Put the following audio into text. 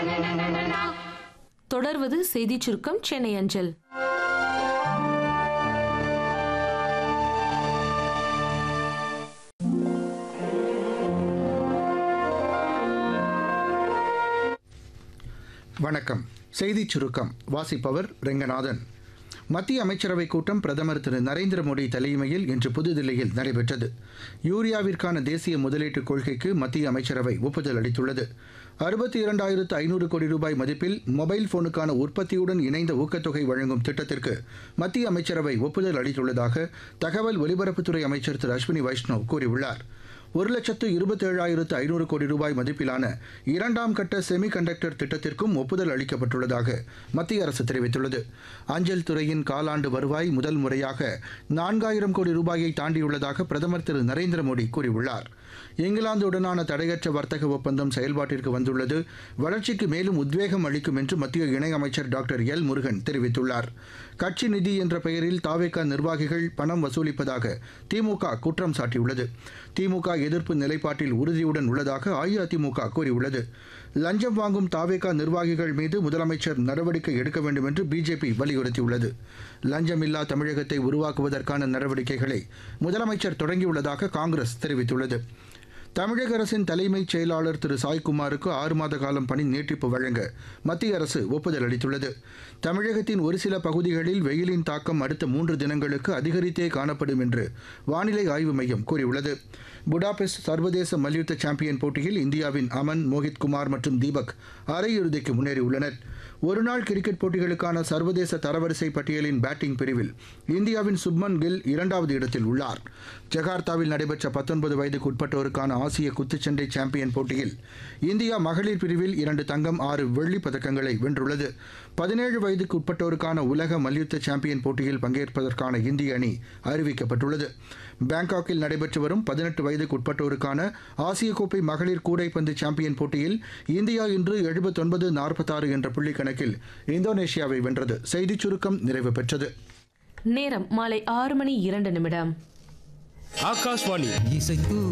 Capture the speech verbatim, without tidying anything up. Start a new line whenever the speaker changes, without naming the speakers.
தொடர்வது செய்திச் சுருக்கம் சென்னை அஞ்சல்.
வணக்கம். செய்திச் சுருக்கம் வாசிப்பவர் ரெங்கநாதன். மத்திய அமைச்சரவைக் கூட்டம் பிரதமர் திரு நரேந்திர மோடி தலைமையில் இன்று புதுதில்லியில் நடைபெற்றது. யூரியாவிற்கான தேசிய முதலீட்டுக் கொள்கைக்கு மத்திய அமைச்சரவை ஒப்புதல் அளித்துள்ளது. அறுபத்தி இரண்டாயிரத்து ஐநூறு கோடி ரூபாய் மதிப்பில் மொபைல் போனுக்கான உற்பத்தியுடன் இணைந்த ஊக்கத்தொகை வழங்கும் திட்டத்திற்கு மத்திய அமைச்சரவை ஒப்புதல் அளித்துள்ளதாக தகவல் ஒலிபரப்புத்துறை அமைச்சர் திரு அஸ்வினி வைஷ்ணவ் கூறியுள்ளார். ஒரு லட்சத்து இருபத்தேழாயிரத்து ஐநூறு கோடி ரூபாய் மதிப்பிலான இரண்டாம் கட்ட செமி கண்டக்டர் திட்டத்திற்கும் ஒப்புதல் அளிக்கப்பட்டுள்ளதாக மத்திய அரசு தெரிவித்துள்ளது. அஞ்சல் துறையின் காலாண்டு வருவாய் முதல் முறையாக நான்காயிரம் கோடி ரூபாயை தாண்டியுள்ளதாக பிரதமர் திரு நரேந்திர மோடி கூறியுள்ளார். இங்கிலாந்துடனான தடையற்ற வர்த்தக ஒப்பந்தம் செயல்பாட்டிற்கு வந்துள்ளது வளர்ச்சிக்கு மேலும் உத்வேகம் அளிக்கும் என்று மத்திய இணையமைச்சர் டாக்டர் எல் முருகன் தெரிவித்துள்ளார். கட்சி நிதி என்ற பெயரில் தாவேகா நிர்வாகிகள் பணம் வசூலிப்பதாக திமுக குற்றம் சாட்டியுள்ளது. திமுக எதிர்ப்பு நிலைப்பாட்டில் உறுதியுடன் உள்ளதாக அஇஅதிமுக கூறியுள்ளது. லஞ்சம் வாங்கும் தாவேகா நிர்வாகிகள் மீது முதலமைச்சர் நடவடிக்கை எடுக்க வேண்டும் என்று பிஜேபி வலியுறுத்தியுள்ளது. லஞ்சமில்லா தமிழகத்தை உருவாக்குவதற்கான நடவடிக்கைகளை முதலமைச்சர் தொடங்கியுள்ளதாக காங்கிரஸ் தெரிவித்துள்ளது. தமிழக அரசின் தலைமைச் செயலாளர் திரு சாய்குமாருக்கு ஆறு மாத காலம் பணி நீட்டிப்பு வழங்க மத்திய அரசு ஒப்புதல் அளித்துள்ளது. தமிழகத்தின் ஒரு சில பகுதிகளில் வெயிலின் தாக்கம் அடுத்த மூன்று தினங்களுக்கு அதிகரித்தே காணப்படும் என்று வானிலை ஆய்வு மையம் கூறியுள்ளது. புடாபெஸ்ட் சர்வதேச மல்யுத்த சாம்பியன் போட்டியில் இந்தியாவின் அமன், மோஹித் குமார் மற்றும் தீபக் அரையிறுதிக்கு முன்னேறியுள்ளனர். ஒருநாள் கிரிக்கெட் போட்டிகளுக்கான சர்வதேச தரவரிசை பட்டியலின் பேட்டிங் பிரிவில் இந்தியாவின் சுப்மன் கில் இரண்டாவது இடத்தில் உள்ளார். ஜகார்த்தாவில் நடைபெற்ற பத்தொன்பது வயதுக்கு உட்பட்டோருக்கான ஆசிய குத்துச்சண்டை சாம்பியன் போட்டியில் இந்தியா மகளிர் பிரிவில் இரண்டு தங்கம், ஆறு வெள்ளிப் பதக்கங்களை வென்றுள்ளது. பதினேழு வயதுக்கு உட்பட்டோருக்கான உலக மல்யுத்த சாம்பியன் போட்டியில் பங்கேற்பதற்கான இந்திய அணி அறிவிக்கப்பட்டுள்ளது. பாங்காக்கில் நடைபெற்று வரும் பதினெட்டு வயதுக்கு உட்பட்டோருக்கான ஆசிய கோப்பை மகளிர் கூடைப்பந்து சாம்பியன் போட்டியில் இந்தியா இன்று எழுபத்தொன்பது நாற்பத்தாறு என்ற புள்ளி கணக்கில் இந்தோனேஷியாவை வென்றது. செய்திச் சுருக்கம் நிறைவு பெற்றது.
நேரம் மாலை ஆறு மணி இரண்டு நிமிடம்.
ஆகாஷ்வாணி.